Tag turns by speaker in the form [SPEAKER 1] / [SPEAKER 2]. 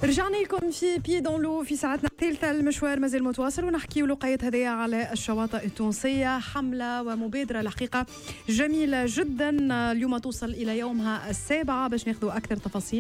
[SPEAKER 1] رجعنا لكم في بي دون لو في ساعتنا الثالثة. المشوار مازال متواصل ونحكي لقيت هذه على الشواطئ التونسية. حملة ومبادرة الحقيقة جميلة جدا، اليوم توصل إلى يومها 7 باش ناخذ أكثر تفاصيل.